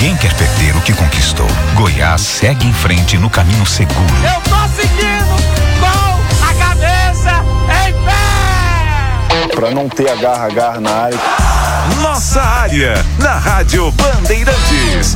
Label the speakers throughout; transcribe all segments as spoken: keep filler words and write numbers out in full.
Speaker 1: Ninguém quer perder o que conquistou. Goiás segue em frente no caminho seguro.
Speaker 2: Eu tô seguindo com a cabeça em pé!
Speaker 3: Pra não ter agarra-agarra na área.
Speaker 4: Nossa área, na Rádio Bandeirantes.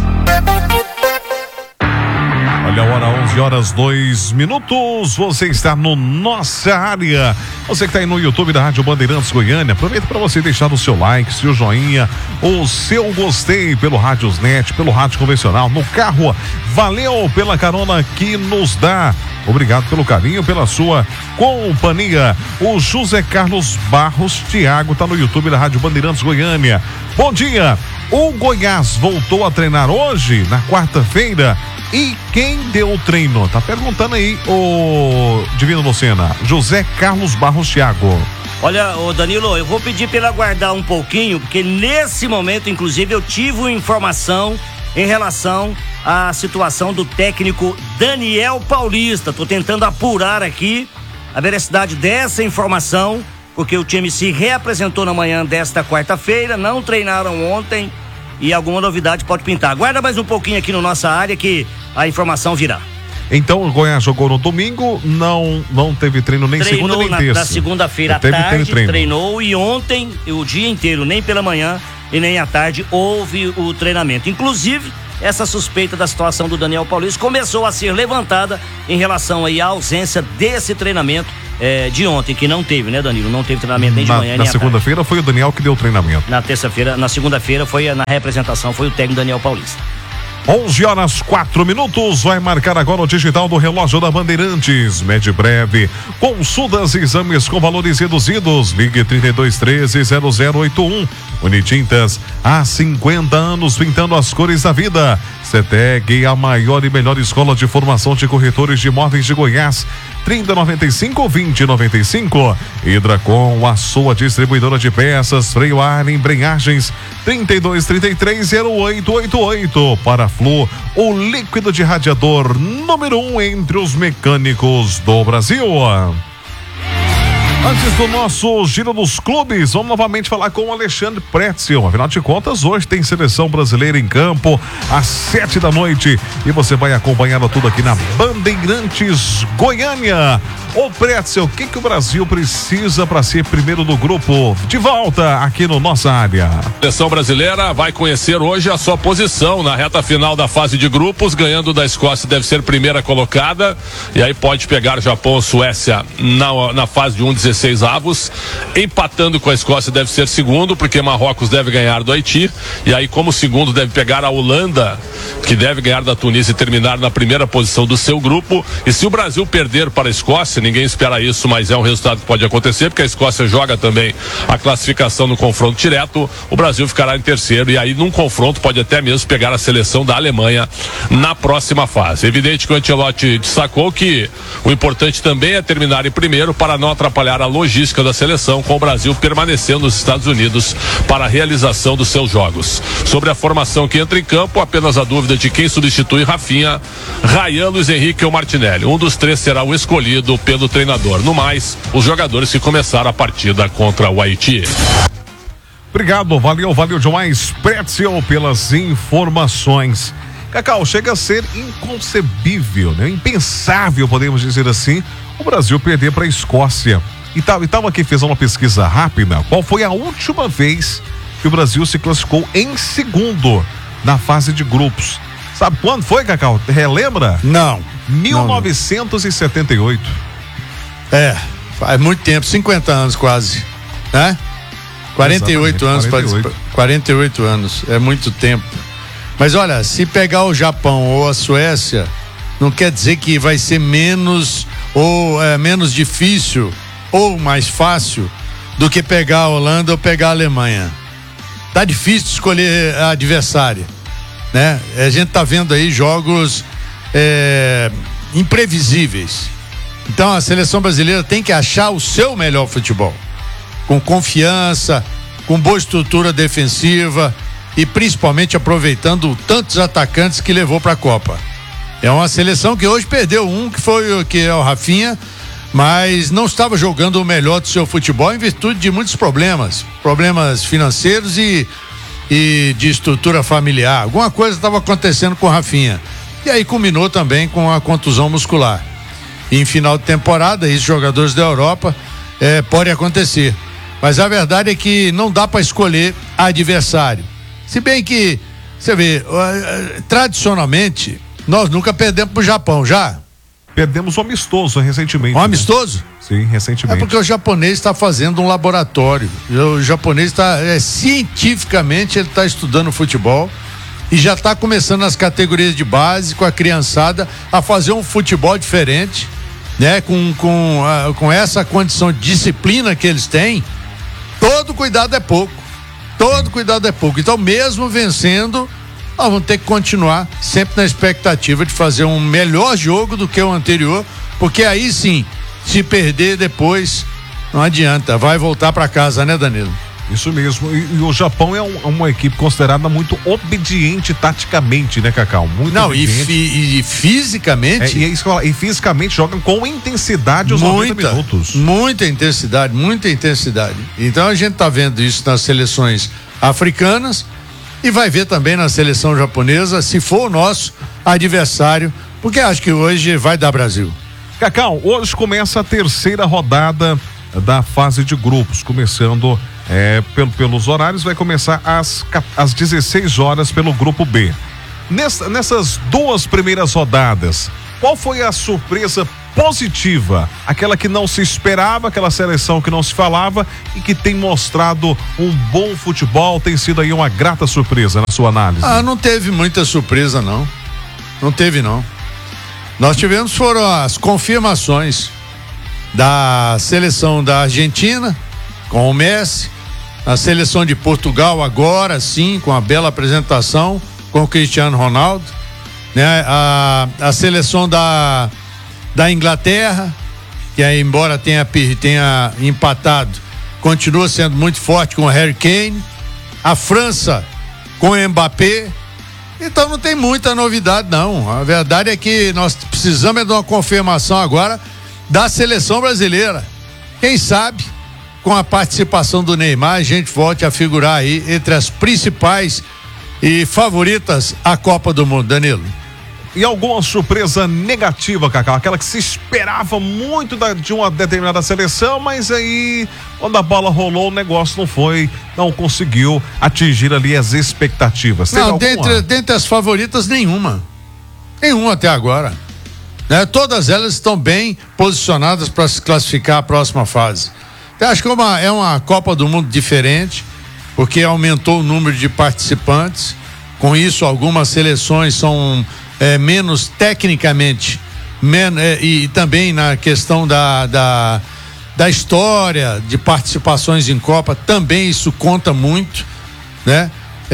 Speaker 5: Olha a hora, onze horas, dois minutos. Você está no Nossa Área. Você que está aí no YouTube da Rádio Bandeirantes Goiânia, aproveita para você deixar o seu like, seu joinha, o seu gostei pelo Rádiosnet, pelo rádio convencional, no carro. Valeu pela carona que nos dá. Obrigado pelo carinho, pela sua companhia. O José Carlos Barros Thiago está no YouTube da Rádio Bandeirantes Goiânia. Bom dia. O Goiás voltou a treinar hoje, na quarta-feira. E quem deu o treino? Tá perguntando aí o Divino Lucena. José Carlos Barros Thiago.
Speaker 6: Olha, ô Danilo, eu vou pedir para ele aguardar um pouquinho, porque nesse momento, inclusive, eu tive uma informação em relação à situação do técnico Daniel Paulista. Tô tentando apurar aqui a veracidade dessa informação, porque o time se reapresentou na manhã desta quarta-feira, não treinaram ontem e alguma novidade pode pintar. Aguarda mais um pouquinho aqui no Nossa Área que a informação virá.
Speaker 5: Então o Goiás jogou no domingo, não não teve treino nem
Speaker 6: treinou
Speaker 5: segunda nem
Speaker 6: na,
Speaker 5: terça.
Speaker 6: Na segunda-feira à tarde, treinou e ontem, o dia inteiro, nem pela manhã e nem à tarde, houve o treinamento. Inclusive, essa suspeita da situação do Daniel Paulista começou a ser levantada em relação aí à ausência desse treinamento é, de ontem, que não teve, né, Danilo? Não teve treinamento nem de
Speaker 5: na,
Speaker 6: manhã
Speaker 5: na
Speaker 6: nem à
Speaker 5: segunda-feira foi o Daniel que deu o treinamento.
Speaker 6: Na terça-feira, na segunda-feira foi na representação, foi o técnico Daniel Paulista.
Speaker 5: onze horas, quatro minutos, vai marcar agora o digital do relógio da Bandeirantes. Mede breve, consultas e exames com valores reduzidos. Ligue trinta e dois, treze, zero zero oito um. Unitintas, há cinquenta anos pintando as cores da vida. CETEG, a maior e melhor escola de formação de corretores de imóveis de Goiás. trinta, noventa e cinco, vinte, noventa e cinco. Hidracom, a sua distribuidora de peças, freio a ar, embreagens. trinta e dois, trinta e três, zero oito oito oito. Para Flu, o líquido de radiador número um entre os mecânicos do Brasil. Antes do nosso giro dos clubes, vamos novamente falar com o Alexandre Pretzel. Afinal de contas, hoje tem seleção brasileira em campo às sete da noite e você vai acompanhando tudo aqui na Bandeirantes Goiânia. Ô Pretzel, o que que o Brasil precisa para ser primeiro do grupo? De volta aqui no Nossa Área.
Speaker 7: A seleção brasileira vai conhecer hoje a sua posição na reta final da fase de grupos. Ganhando da Escócia deve ser primeira colocada e aí pode pegar Japão ou Suécia na, na fase de um dezesseis avos. Empatando com a Escócia deve ser segundo, porque Marrocos deve ganhar do Haiti e aí como segundo deve pegar a Holanda, que deve ganhar da Tunísia e terminar na primeira posição do seu grupo. E se o Brasil perder para a Escócia, ninguém espera isso, mas é um resultado que pode acontecer, porque a Escócia joga também a classificação no confronto direto, o Brasil ficará em terceiro e aí num confronto pode até mesmo pegar a seleção da Alemanha na próxima fase. Evidente que o Ancelotti destacou que o importante também é terminar em primeiro para não atrapalhar a logística da seleção, com o Brasil permanecendo nos Estados Unidos para a realização dos seus jogos. Sobre a formação que entra em campo, apenas a dúvida de quem substitui Rafinha, Ryan, Luiz Henrique ou Martinelli. Um dos três será o escolhido pelo do treinador. No mais, os jogadores que começaram a partida contra o Haiti.
Speaker 5: Obrigado, valeu, valeu demais, Pretzel, pelas informações. Cacau, chega a ser inconcebível, né? Impensável, podemos dizer assim, o Brasil perder para a Escócia. E tal, e tal aqui fez uma pesquisa rápida. Qual foi a última vez que o Brasil se classificou em segundo na fase de grupos? Sabe quando foi, Cacau? Relembra?
Speaker 8: Não.
Speaker 5: mil novecentos e setenta e oito.
Speaker 8: É, faz muito tempo, cinquenta anos quase, né? quarenta e oito anos, quarenta e oito. quarenta e oito anos, é muito tempo. Mas olha, se pegar o Japão ou a Suécia, não quer dizer que vai ser menos ou é, menos difícil ou mais fácil do que pegar a Holanda ou pegar a Alemanha. Tá difícil escolher a adversária, né? A gente tá vendo aí jogos é, imprevisíveis. Então a seleção brasileira tem que achar o seu melhor futebol, com confiança, com boa estrutura defensiva e principalmente aproveitando tantos atacantes que levou para a Copa. É uma seleção que hoje perdeu um, que foi que é o Rafinha, mas não estava jogando o melhor do seu futebol em virtude de muitos problemas, problemas financeiros e e de estrutura familiar. Alguma coisa estava acontecendo com o Rafinha. E aí culminou também com a contusão muscular. E em final de temporada, isso jogadores da Europa é, pode acontecer. Mas a verdade é que não dá para escolher adversário. Se bem que, você vê, uh, tradicionalmente, nós nunca perdemos pro Japão, já?
Speaker 5: Perdemos um amistoso recentemente.
Speaker 8: Um amistoso?
Speaker 5: Né? Sim, recentemente.
Speaker 8: É porque o japonês está fazendo um laboratório. O japonês está, é, cientificamente, ele está estudando futebol e já está começando nas categorias de base, com a criançada, a fazer um futebol diferente, né? Com, com, a, com essa condição de disciplina que eles têm, todo cuidado é pouco. Todo cuidado é pouco. Então, mesmo vencendo, nós vamos ter que continuar sempre na expectativa de fazer um melhor jogo do que o anterior, porque aí sim, se perder depois, não adianta, vai voltar para casa, né, Danilo?
Speaker 5: Isso mesmo, e, e o Japão é um, uma equipe considerada muito obediente taticamente, né, Cacau? Muito
Speaker 8: não,
Speaker 5: obediente.
Speaker 8: E, fi, e fisicamente.
Speaker 5: É, e, e, e fisicamente jogam com intensidade os
Speaker 8: muita,
Speaker 5: noventa minutos.
Speaker 8: Muita intensidade, muita intensidade. Então a gente tá vendo isso nas seleções africanas e vai ver também na seleção japonesa, se for o nosso adversário, porque acho que hoje vai dar Brasil.
Speaker 5: Cacau, hoje começa a terceira rodada da fase de grupos, começando é, pelo, pelos horários, vai começar às, às dezesseis horas pelo grupo B. Nessa, nessas duas primeiras rodadas, qual foi a surpresa positiva? Aquela que não se esperava, aquela seleção que não se falava e que tem mostrado um bom futebol, tem sido aí uma grata surpresa na sua análise.
Speaker 8: Ah, não teve muita surpresa não, não teve não. Nós tivemos foram as confirmações da seleção da Argentina com o Messi, a seleção de Portugal agora sim com a bela apresentação com o Cristiano Ronaldo, né? A, a seleção da da Inglaterra, que aí, embora tenha tenha empatado, continua sendo muito forte com o Harry Kane, a França com o Mbappé. Então não tem muita novidade não. A verdade é que nós precisamos de uma confirmação agora da seleção brasileira. Quem sabe, com a participação do Neymar, a gente volte a figurar aí entre as principais e favoritas à Copa do Mundo, Danilo.
Speaker 5: E alguma surpresa negativa, Cacau? Aquela que se esperava muito da, de uma determinada seleção, mas aí, quando a bola rolou, o negócio não foi, não conseguiu atingir ali as expectativas. Teve
Speaker 8: não, dentre, dentre as favoritas, nenhuma. Nenhuma até agora. Né? Todas elas estão bem posicionadas para se classificar à próxima fase. Eu acho que é uma, é uma Copa do Mundo diferente, porque aumentou o número de participantes. Com isso, algumas seleções são é, menos tecnicamente men, é, e também na questão da, da, da história de participações em Copa, também isso conta muito, né?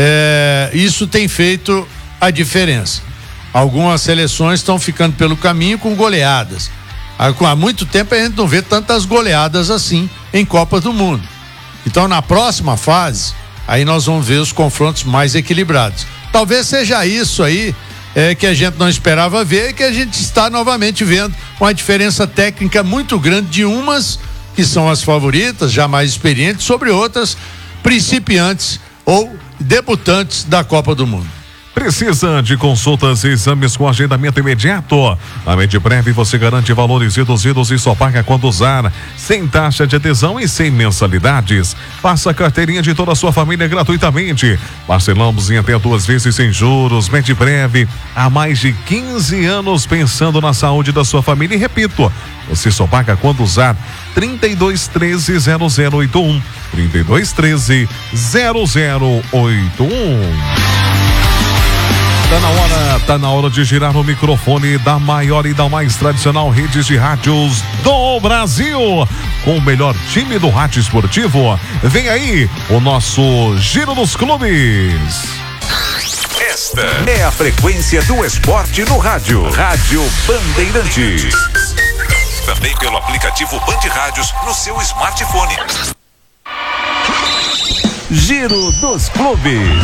Speaker 8: É, isso tem feito a diferença. Algumas seleções estão ficando pelo caminho com goleadas. Há, há muito tempo a gente não vê tantas goleadas assim em Copa do Mundo. Então, na próxima fase, aí nós vamos ver os confrontos mais equilibrados. Talvez seja isso aí é, que a gente não esperava ver e que a gente está novamente vendo uma diferença técnica muito grande de umas que são as favoritas, já mais experientes, sobre outras principiantes ou debutantes da Copa do Mundo.
Speaker 5: Precisa de consultas e exames com agendamento imediato? Na Medbreve você garante valores reduzidos e só paga quando usar, sem taxa de adesão e sem mensalidades. Faça a carteirinha de toda a sua família gratuitamente. Parcelamos em até duas vezes sem juros. Medbreve, há mais de quinze anos pensando na saúde da sua família. E repito, você só paga quando usar. trinta e dois, treze, zero zero oito um. trinta e dois, treze, zero zero oito um. Tá na hora, tá na hora de girar o microfone da maior e da mais tradicional rede de rádios do Brasil, com o melhor time do rádio esportivo. Vem aí o nosso Giro dos Clubes.
Speaker 4: Esta é a frequência do esporte no rádio. Rádio Bandeirantes. Também pelo aplicativo Band Rádios no seu smartphone. Giro dos Clubes.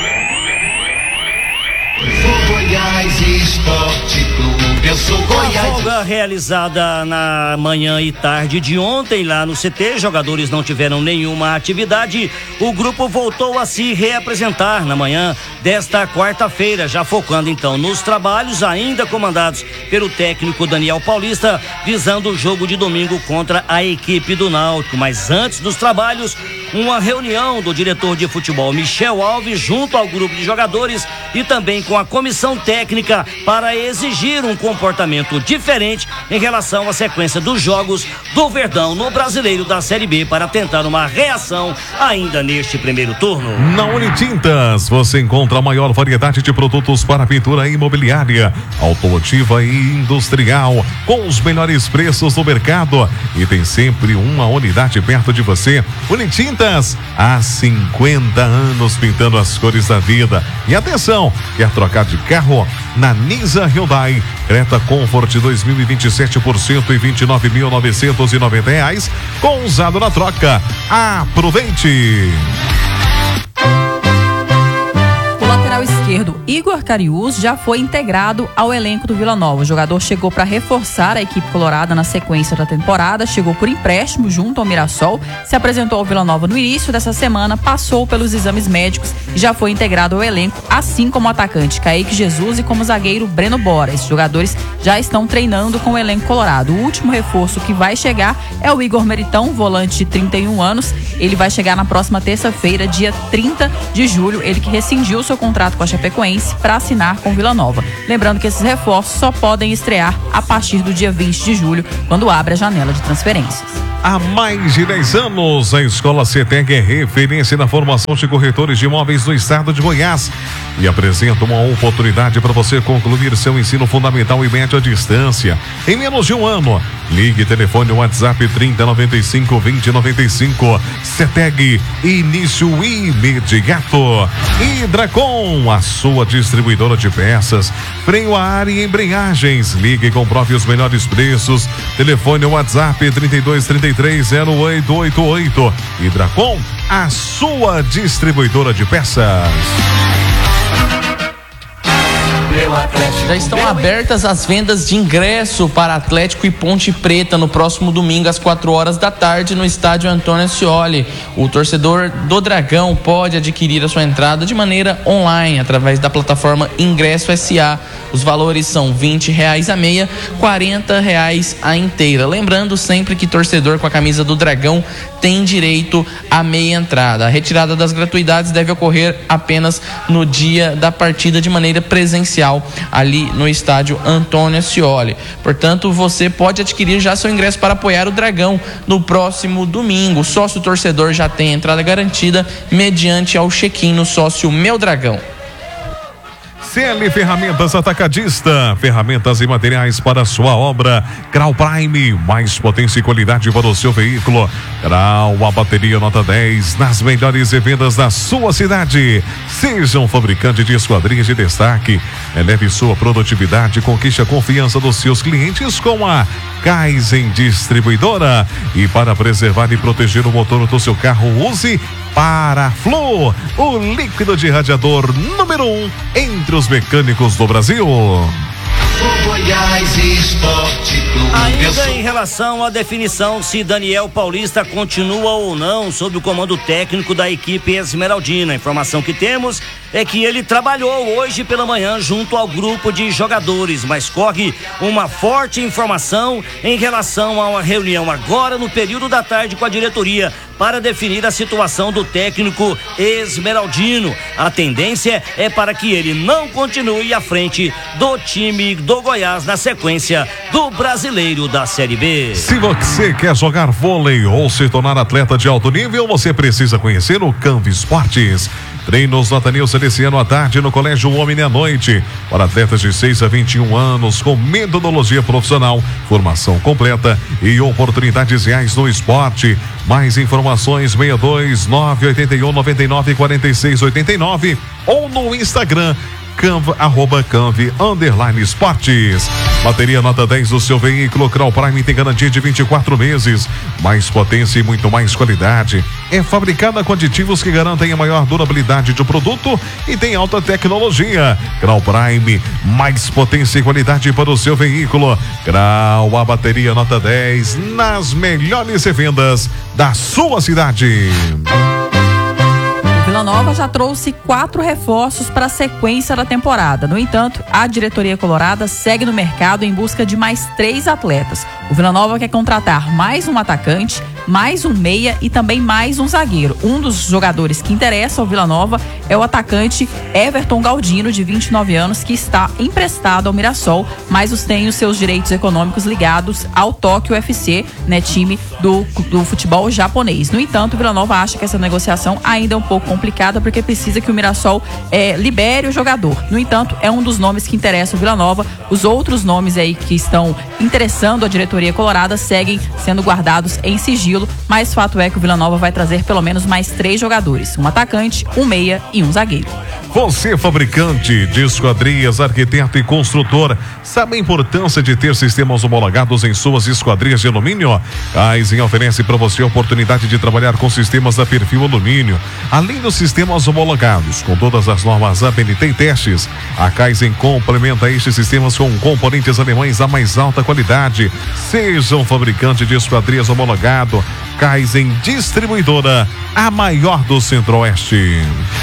Speaker 9: Goiás Esporte Clube, eu sou Goiás.
Speaker 6: folga realizada na manhã e tarde de ontem lá no C T, jogadores não tiveram nenhuma atividade. O grupo voltou a se reapresentar na manhã desta quarta-feira, já focando então nos trabalhos ainda comandados pelo técnico Daniel Paulista, visando o jogo de domingo contra a equipe do Náutico. Mas antes dos trabalhos, uma reunião do diretor de futebol Michel Alves junto ao grupo de jogadores e também com a comissão técnica para exigir um comportamento diferente em relação à sequência dos jogos do Verdão no Brasileiro da Série B para tentar uma reação ainda neste primeiro turno.
Speaker 5: Na Unitintas você encontra a maior variedade de produtos para pintura imobiliária, automotiva e industrial, com os melhores preços do mercado, e tem sempre uma unidade perto de você. Unitintas, há cinquenta anos pintando as cores da vida. E atenção, quer trocar de carro? Na Nisa Hyundai, Creta Comfort dois mil e vinte e sete por cento e vinte e nove mil novecentos e noventa reais, com usado na troca. Aproveite!
Speaker 9: Esquerdo Igor Cariús já foi integrado ao elenco do Vila Nova. O jogador chegou para reforçar a equipe colorada na sequência da temporada, chegou por empréstimo junto ao Mirassol, se apresentou ao Vila Nova no início dessa semana, passou pelos exames médicos e já foi integrado ao elenco, assim como o atacante Kaique Jesus e como o zagueiro Breno Bora. Esses jogadores já estão treinando com o elenco colorado. O último reforço que vai chegar é o Igor Meritão, volante de trinta e um anos. Ele vai chegar na próxima terça-feira, dia trinta de julho, ele que rescindiu seu contrato com a Chapecoense para assinar com Vila Nova. Lembrando que esses reforços só podem estrear a partir do dia vinte de julho, quando abre a janela de transferências.
Speaker 5: Há mais de dez anos, a Escola CETEG é referência na formação de corretores de imóveis no estado de Goiás e apresenta uma oportunidade para você concluir seu ensino fundamental e médio à distância em menos de um ano. Ligue, telefone, WhatsApp trinta, noventa e cinco, vinte, noventa e cinco. CETEG, início imediato. Hidracom, a sua distribuidora de peças, freio a ar e embreagens. Ligue e comprove os melhores preços. Telefone, WhatsApp trinta e dois, trinta e três, zero oito oito oito. Hidracom, a sua distribuidora de peças.
Speaker 10: Já estão abertas as vendas de ingresso para Atlético e Ponte Preta no próximo domingo às quatro horas da tarde no estádio Antônio Ascioli. O torcedor do Dragão pode adquirir a sua entrada de maneira online através da plataforma Ingresso S A. Os valores são vinte reais a meia, quarenta reais a inteira. Lembrando sempre que torcedor com a camisa do Dragão tem direito à meia entrada. A retirada das gratuidades deve ocorrer apenas no dia da partida de maneira presencial ali no estádio Antônio Ascioli. Portanto, você pode adquirir já seu ingresso para apoiar o Dragão no próximo domingo. O sócio torcedor já tem a entrada garantida mediante ao check-in no sócio Meu Dragão.
Speaker 5: C L Ferramentas Atacadista, ferramentas e materiais para a sua obra. Grau Prime, mais potência e qualidade para o seu veículo. Grau, a bateria nota dez, nas melhores vendas da sua cidade. Seja um fabricante de esquadrias de destaque. Eleve sua produtividade e conquiste a confiança dos seus clientes com a Kaizen Distribuidora. E para preservar e proteger o motor do seu carro, use Paraflu, o líquido de radiador número um entre os mecânicos do Brasil.
Speaker 11: O Goiás Esporte Clube.
Speaker 6: Ainda em relação à definição se Daniel Paulista continua ou não sob o comando técnico da equipe esmeraldina, a informação que temos é que ele trabalhou hoje pela manhã junto ao grupo de jogadores, mas corre uma forte informação em relação a uma reunião agora no período da tarde com a diretoria para definir a situação do técnico esmeraldino. A tendência é para que ele não continue à frente do time do Goiás na sequência do Brasileiro da Série B.
Speaker 5: Se você quer jogar vôlei ou se tornar atleta de alto nível, você precisa conhecer o Canvi Esportes. Treinos no Atanil Salesiano à tarde no Colégio Homem à noite. Para atletas de seis a vinte e um anos, com metodologia profissional, formação completa e oportunidades reais no esporte. Mais informações seis dois nove oito um nove nove quatro seis oito nove ou no Instagram Canva, arroba Canvi, underline esportes. Bateria nota dez do seu veículo. Grau Prime tem garantia de vinte e quatro meses. Mais potência e muito mais qualidade. É fabricada com aditivos que garantem a maior durabilidade do produto e tem alta tecnologia. Grau Prime, mais potência e qualidade para o seu veículo. Grau, a bateria nota dez nas melhores revendas da sua cidade.
Speaker 9: Vila Nova já trouxe quatro reforços para a sequência da temporada. No entanto, a diretoria colorada segue no mercado em busca de mais três atletas. O Vila Nova quer contratar mais um atacante, mais um meia e também mais um zagueiro. Um dos jogadores que interessa ao Vila Nova é o atacante Everton Galdino, de vinte e nove anos, que está emprestado ao Mirassol, mas os tem os seus direitos econômicos ligados ao Tóquio F C, né, time do, do futebol japonês. No entanto, o Vila Nova acha que essa negociação ainda é um pouco complicada, porque precisa que o Mirassol é, libere o jogador. No entanto, é um dos nomes que interessa o Vila Nova. Os outros nomes aí que estão interessando a diretoria colorada seguem sendo guardados em sigilo, mas fato é que o Vila Nova vai trazer pelo menos mais três jogadores, um atacante, um meia e um zagueiro.
Speaker 5: Você, fabricante de esquadrias, arquiteto e construtor, sabe a importância de ter sistemas homologados em suas esquadrias de alumínio? A Kaizen oferece para você a oportunidade de trabalhar com sistemas da Perfil Alumínio. Além dos sistemas homologados, com todas as normas A B N T e testes, a Kaizen complementa estes sistemas com componentes alemães da mais alta qualidade. Seja um fabricante de esquadrias homologado. Kaizen Distribuidora, a maior do Centro-Oeste.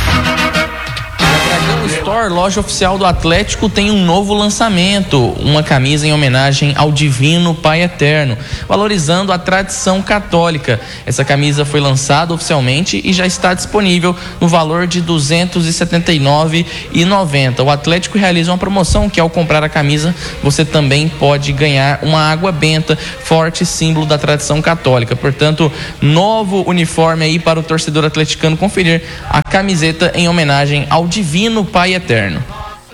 Speaker 10: Dragão Store, loja oficial do Atlético, tem um novo lançamento, uma camisa em homenagem ao Divino Pai Eterno, valorizando a tradição católica. Essa camisa foi lançada oficialmente e já está disponível no valor de duzentos e setenta e nove reais e noventa centavos. O Atlético realiza uma promoção que, ao comprar a camisa, você também pode ganhar uma água benta, forte símbolo da tradição católica. Portanto, novo uniforme aí para o torcedor atleticano conferir a camiseta em homenagem ao Divino Pai Eterno.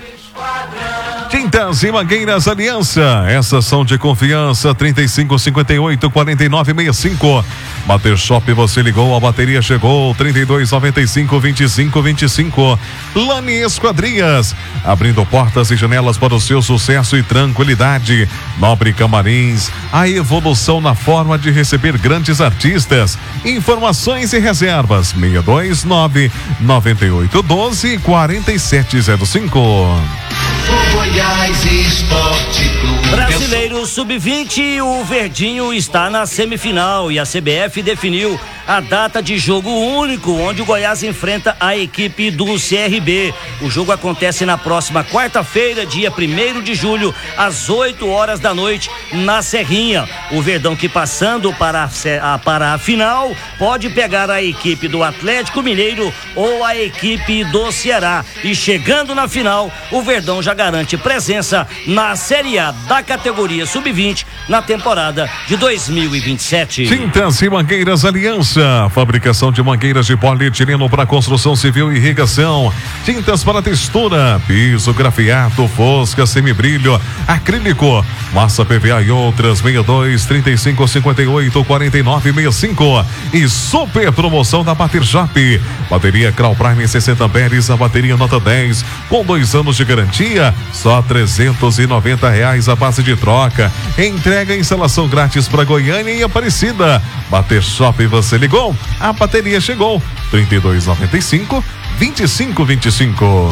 Speaker 5: Tintas e Mangueiras Aliança, essas são de confiança. Trinta e cinco, cinquenta e oito, quarenta e nove, sessenta e cinco. Bater Shop, você ligou, a bateria chegou. Trinta e dois, noventa e cinco, vinte e cinco, vinte e cinco. Lani Esquadrias, abrindo portas e janelas para o seu sucesso e tranquilidade. Nobre Camarins, a evolução na forma de receber grandes artistas. Informações e reservas: seis dois nove, nove oito um dois, quatro sete zero cinco.
Speaker 11: O Goiás Esporte Clube.
Speaker 6: Brasileiro sub vinte, o Verdinho está na semifinal e a C B F definiu a data de jogo único, onde o Goiás enfrenta a equipe do C R B. O jogo acontece na próxima quarta-feira, dia primeiro de julho, às oito horas da noite, na Serrinha. O Verdão, que passando para a, para a final, pode pegar a equipe do Atlético Mineiro ou a equipe do Ceará. E chegando na final, o Verdão já garante presença na Série A da categoria sub vinte na temporada de dois mil e vinte e sete.
Speaker 5: Tintas e Mangueiras Aliança, fabricação de mangueiras de polietileno para construção civil e irrigação, tintas para textura, piso, grafiato, fosca, semibrilho, acrílico, massa P V A e outras. Seis dois, trinta e cinco, cinquenta e oito, quarenta e nove, sessenta e cinco. E super promoção da Bater Shop, bateria Grau Prime sessenta amperes, a bateria nota dez com dois anos de garantia, só trezentos e noventa reais a base de troca. Entrega e instalação grátis para Goiânia e Aparecida. Bater Shop, você ligou, a bateria chegou. Trinta e dois, noventa e cinco, vinte e cinco, vinte e cinco.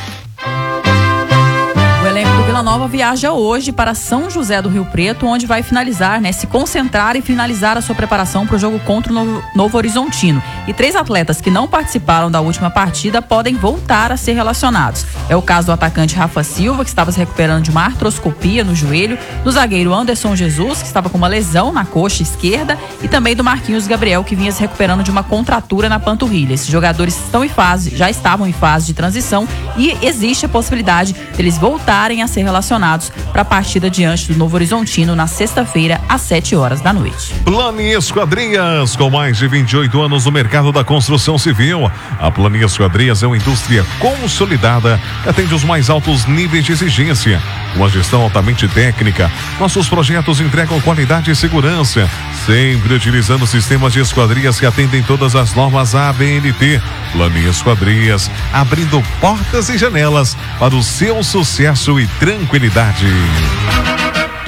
Speaker 9: O elenco do Vila Nova viaja hoje para São José do Rio Preto, onde vai finalizar, né, se concentrar e finalizar a sua preparação para o jogo contra o Novo, Novo Horizontino. E três atletas que não participaram da última partida podem voltar a ser relacionados. É o caso do atacante Rafa Silva, que estava se recuperando de uma artroscopia no joelho, do zagueiro Anderson Jesus, que estava com uma lesão na coxa esquerda, e também do Marquinhos Gabriel, que vinha se recuperando de uma contratura na panturrilha. Esses jogadores estão em fase, já estavam em fase de transição, e existe a possibilidade deles voltarem a ser relacionados para a partida diante do Novo Horizontino na sexta-feira, às sete horas da noite.
Speaker 5: Plani Esquadrias, com mais de vinte e oito anos no mercado da construção civil. A Plani Esquadrias é uma indústria consolidada que atende os mais altos níveis de exigência. Uma gestão altamente técnica. Nossos projetos entregam qualidade e segurança, sempre utilizando sistemas de esquadrias que atendem todas as normas A B N T. Plani Esquadrias, abrindo portas e janelas para o seu sucesso e tranquilidade.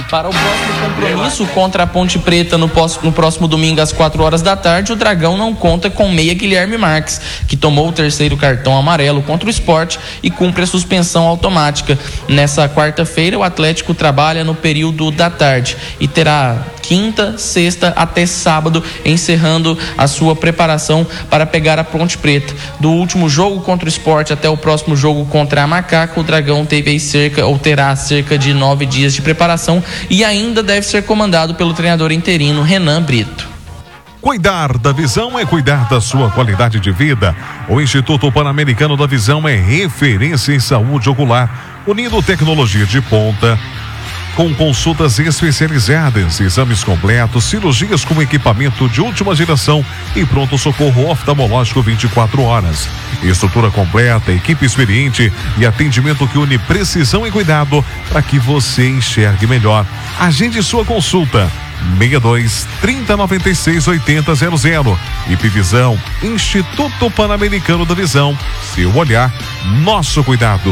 Speaker 10: Para o próximo compromisso contra a Ponte Preta no, pós, no próximo domingo às quatro horas da tarde, o Dragão não conta com meia Guilherme Marques, que tomou o terceiro cartão amarelo contra o Sport e cumpre a suspensão automática. Nessa quarta-feira, o Atlético trabalha no período da tarde e terá quinta, sexta até sábado, encerrando a sua preparação para pegar a Ponte Preta. Do último jogo contra o Sport até o próximo jogo contra a Macaca, o Dragão teve aí cerca, ou terá cerca de nove dias de preparação e ainda deve ser comandado pelo treinador interino Renan Brito.
Speaker 5: Cuidar da visão é cuidar da sua qualidade de vida. O Instituto Pan-Americano da Visão é referência em saúde ocular, unindo tecnologia de ponta com consultas especializadas, exames completos, cirurgias com equipamento de última geração e pronto-socorro oftalmológico vinte e quatro horas. Estrutura completa, equipe experiente e atendimento que une precisão e cuidado para que você enxergue melhor. Agende sua consulta. seis dois, trinta, noventa e seis, oitenta, zero zero. Ipvisão, Instituto Pan-Americano da Visão. Seu olhar, nosso cuidado.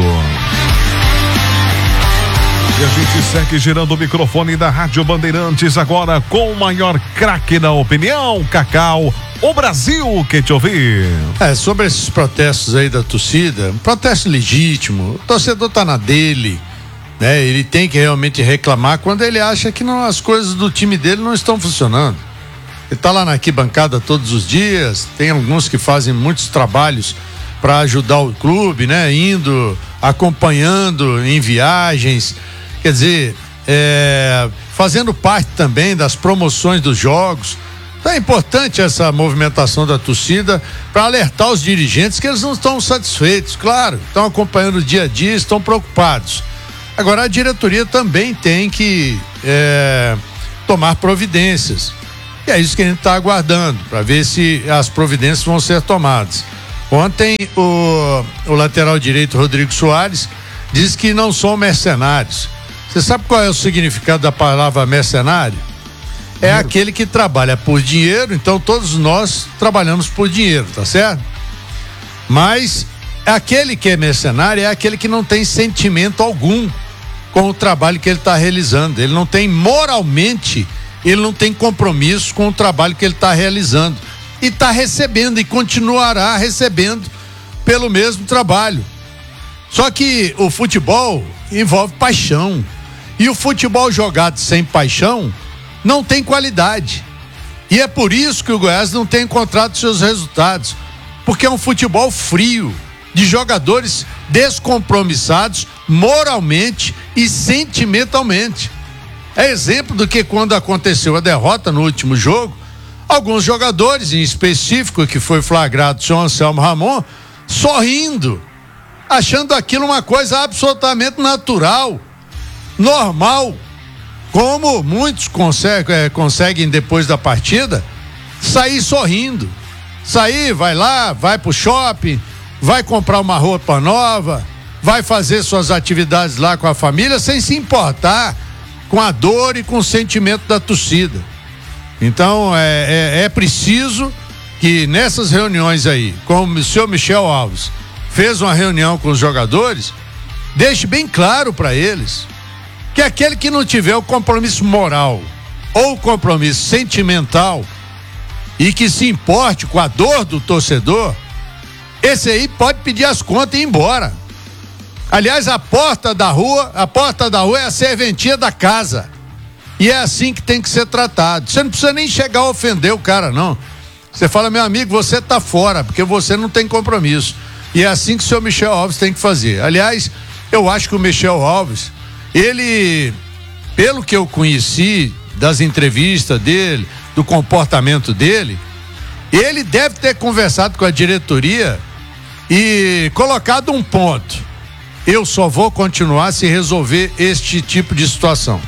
Speaker 5: E a gente segue girando o microfone da Rádio Bandeirantes agora com o maior craque da opinião, Cacau. O Brasil quer te ouvir.
Speaker 8: É, sobre esses protestos aí da torcida, um protesto legítimo, o torcedor tá na dele, né? Ele tem que realmente reclamar quando ele acha que não, as coisas do time dele não estão funcionando. Ele tá lá na arquibancada todos os dias, tem alguns que fazem muitos trabalhos para ajudar o clube, né? Indo, acompanhando em viagens, quer dizer, é, fazendo parte também das promoções dos jogos. Então é importante essa movimentação da torcida para alertar os dirigentes que eles não estão satisfeitos, claro, estão acompanhando o dia a dia, estão preocupados. Agora a diretoria também tem que é, tomar providências. E é isso que a gente está aguardando, para ver se as providências vão ser tomadas. Ontem o, o lateral direito Rodrigo Soares disse que não são mercenários. Você sabe qual é o significado da palavra mercenário? É dinheiro. Aquele que trabalha por dinheiro, então todos nós trabalhamos por dinheiro, tá certo? Mas aquele que é mercenário é aquele que não tem sentimento algum com o trabalho que ele está realizando. Ele não tem moralmente, ele não tem compromisso com o trabalho que ele está realizando. E está recebendo e continuará recebendo pelo mesmo trabalho. Só que o futebol envolve paixão. E o futebol jogado sem paixão não tem qualidade. E é por isso que o Goiás não tem encontrado seus resultados. Porque é um futebol frio, de jogadores descompromissados moralmente e sentimentalmente. É exemplo do que quando aconteceu a derrota no último jogo, alguns jogadores, em específico, que foi flagrado o senhor Anselmo Ramon, sorrindo, achando aquilo uma coisa absolutamente natural, normal, como muitos conseguem, é, conseguem depois da partida sair sorrindo, sair, vai lá, vai pro shopping, vai comprar uma roupa nova, vai fazer suas atividades lá com a família sem se importar com a dor e com o sentimento da torcida. Então é, é, é preciso que nessas reuniões aí, como o senhor Michel Alves fez uma reunião com os jogadores, deixe bem claro para eles que aquele que não tiver o compromisso moral ou o compromisso sentimental e que se importe com a dor do torcedor, esse aí pode pedir as contas e ir embora. Aliás, a porta da rua, a porta da rua é a serventia da casa. E é assim que tem que ser tratado. Você não precisa nem chegar a ofender o cara, não. Você fala, meu amigo, você tá fora, porque você não tem compromisso. E é assim que o senhor Michel Alves tem que fazer. Aliás, eu acho que o Michel Alves, ele, pelo que eu conheci das entrevistas dele, do comportamento dele, ele deve ter conversado com a diretoria e colocado um ponto: eu só vou continuar se resolver este tipo de situação.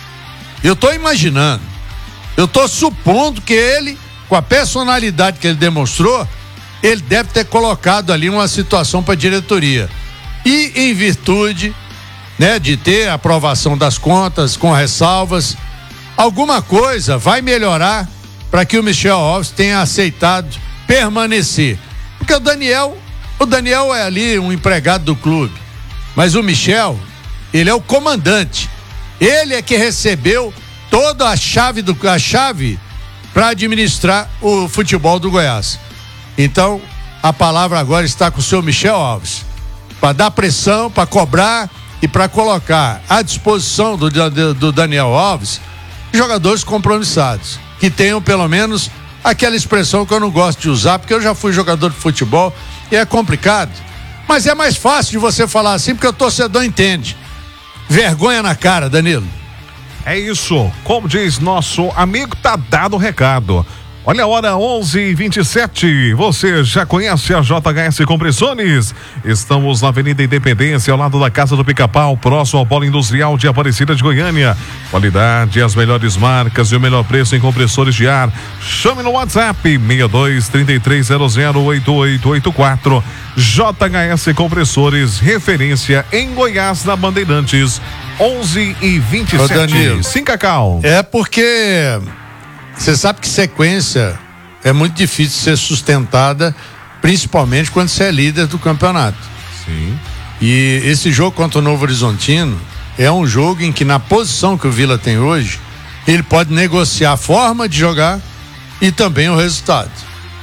Speaker 8: Eu estou imaginando, eu estou supondo que ele, com a personalidade que ele demonstrou, ele deve ter colocado ali uma situação para a diretoria. E em virtude, né, de ter a aprovação das contas com ressalvas, alguma coisa vai melhorar para que o Michel Alves tenha aceitado permanecer. Porque o Daniel, o Daniel é ali um empregado do clube, mas o Michel, ele é o comandante. Ele é que recebeu toda a chave do a chave para administrar o futebol do Goiás. Então, a palavra agora está com o senhor Michel Alves, para dar pressão, para cobrar e para colocar à disposição do, do, do Daniel Alves jogadores compromissados, que tenham pelo menos aquela expressão que eu não gosto de usar, porque eu já fui jogador de futebol e é complicado, mas é mais fácil de você falar assim, porque o torcedor entende. Vergonha na cara, Danilo.
Speaker 5: É isso, como diz nosso amigo, tá dado o recado. Olha a hora, onze e vinte e sete. Você já conhece a J H S Compressores? Estamos na Avenida Independência, ao lado da Casa do Pica-Pau, próximo ao Polo Industrial de Aparecida de Goiânia. Qualidade, as melhores marcas e o melhor preço em compressores de ar. Chame no WhatsApp seis dois, três três zero zero, oito oito oito quatro. J H S Compressores, referência em Goiás, na Bandeirantes. onze e vinte e sete.
Speaker 8: Ô, Danilo.
Speaker 5: Sim, Cacau.
Speaker 8: É porque você sabe que sequência é muito difícil de ser sustentada, principalmente quando você é líder do campeonato.
Speaker 5: Sim.
Speaker 8: E esse jogo contra o Novo Horizontino é um jogo em que, na posição que o Vila tem hoje, ele pode negociar a forma de jogar e também o resultado.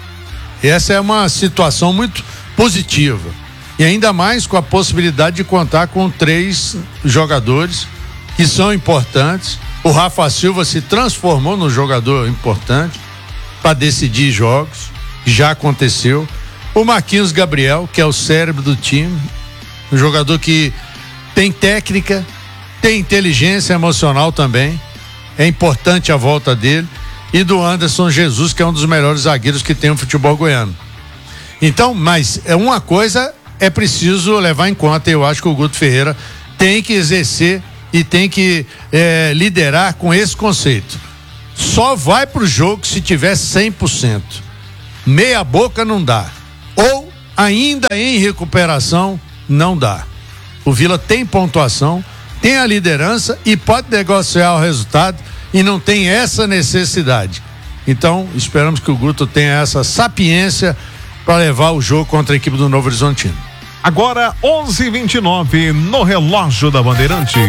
Speaker 8: Essa é uma situação muito positiva. E ainda mais com a possibilidade de contar com três jogadores que são importantes. O Rafa Silva se transformou num jogador importante para decidir jogos, já aconteceu. O Marquinhos Gabriel, que é o cérebro do time, um jogador que tem técnica, tem inteligência emocional também, é importante a volta dele. E do Anderson Jesus, que é um dos melhores zagueiros que tem o futebol goiano. Então, mas é uma coisa é preciso levar em conta, eu acho que o Guto Ferreira tem que exercer e tem que é, liderar com esse conceito. Só vai pro jogo se tiver cem por cento. Meia boca não dá. Ou ainda em recuperação não dá. O Vila tem pontuação, tem a liderança e pode negociar o resultado e não tem essa necessidade. Então, esperamos que o Guto tenha essa sapiência para levar o jogo contra a equipe do Novo Horizontino.
Speaker 5: Agora, onze e vinte e nove no relógio da Bandeirantes.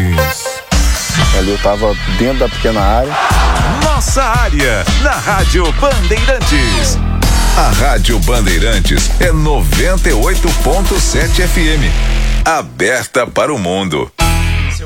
Speaker 3: Ali eu tava dentro da pequena área.
Speaker 4: Nossa área, na Rádio Bandeirantes. A Rádio Bandeirantes é noventa e oito ponto sete F M. Aberta para o mundo.